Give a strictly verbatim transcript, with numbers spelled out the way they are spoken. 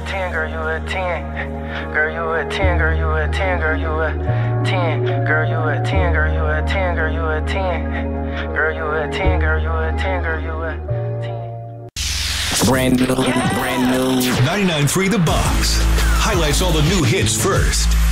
ten, girl, you a ten. Girl, you a ten, girl, you a ten, girl, you a ten. Girl, you a ten, girl, you a ten, girl, you a ten. Girl, you a ten, girl, you a ten, girl, you a ten. Brand new, brand new. ninety-nine point three The Box highlights all the new hits first.